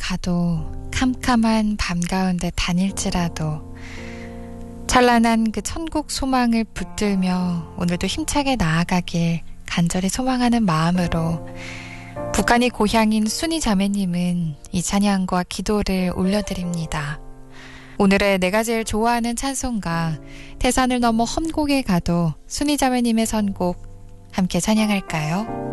가도 캄캄한 밤 가운데 다닐지라도 찬란한 그 천국 소망을 붙들며 오늘도 힘차게 나아가길 간절히 소망하는 마음으로 북한이 고향인 순이 자매님은 이 찬양과 기도를 올려드립니다. 오늘의 내가 제일 좋아하는 찬송가 태산을 넘어 험곡에 가도 순이 자매님의 선곡 함께 찬양할까요?